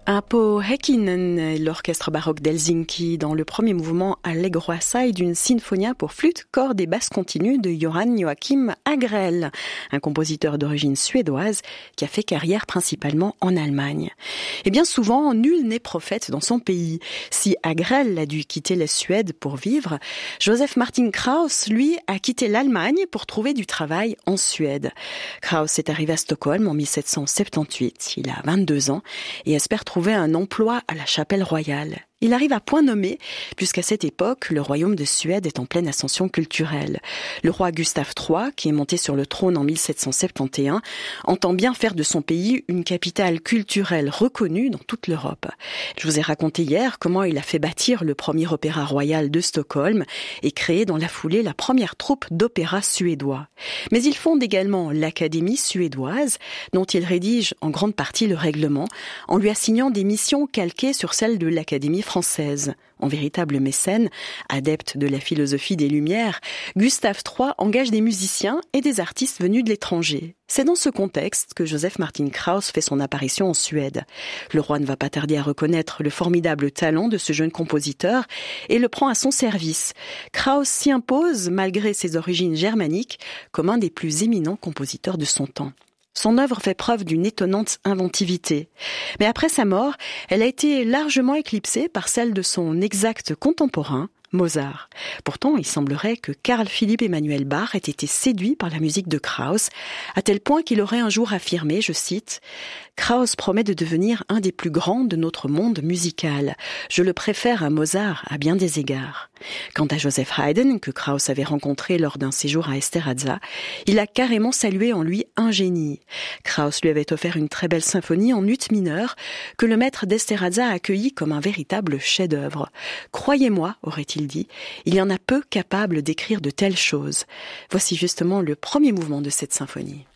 Aapo Heikkinen, l'orchestre baroque d'Helsinki, dans le premier mouvement Allegro assai d'une sinfonia pour flûte, cordes et basse continue de Johan Joachim Agrell, un compositeur d'origine suédoise qui a fait carrière principalement en Allemagne. Et bien souvent, nul n'est prophète dans son pays. Si Agrell a dû quitter la Suède pour vivre, Joseph Martin Kraus, lui, a quitté l'Allemagne pour trouver du travail en Suède. Kraus est arrivé à Stockholm en 1778. Il a 22 ans et espère trouver un emploi à la Chapelle royale. Il arrive à point nommé, puisqu'à cette époque, le royaume de Suède est en pleine ascension culturelle. Le roi Gustave III, qui est monté sur le trône en 1771, entend bien faire de son pays une capitale culturelle reconnue dans toute l'Europe. Je vous ai raconté hier comment il a fait bâtir le premier opéra royal de Stockholm et créer dans la foulée la première troupe d'opéra suédois. Mais il fonde également l'Académie suédoise, dont il rédige en grande partie le règlement, en lui assignant des missions calquées sur celles de l'Académie française. En véritable mécène, adepte de la philosophie des Lumières, Gustave III engage des musiciens et des artistes venus de l'étranger. C'est dans ce contexte que Joseph Martin Kraus fait son apparition en Suède. Le roi ne va pas tarder à reconnaître le formidable talent de ce jeune compositeur et le prend à son service. Kraus s'y impose, malgré ses origines germaniques, comme un des plus éminents compositeurs de son temps. Son œuvre fait preuve d'une étonnante inventivité. Mais après sa mort, elle a été largement éclipsée par celle de son exact contemporain, Mozart. Pourtant, il semblerait que Carl Philipp Emanuel Bach ait été séduit par la musique de Kraus, à tel point qu'il aurait un jour affirmé, je cite, « Kraus promet de devenir un des plus grands de notre monde musical. Je le préfère à Mozart à bien des égards. » Quant à Joseph Haydn, que Kraus avait rencontré lors d'un séjour à Esterháza, il a carrément salué en lui un génie. Kraus lui avait offert une très belle symphonie en ut mineur que le maître d'Esterháza a accueilli comme un véritable chef-d'œuvre. « Croyez-moi, aurait-il dit, il y en a peu capables d'écrire de telles choses. » Voici justement le premier mouvement de cette symphonie.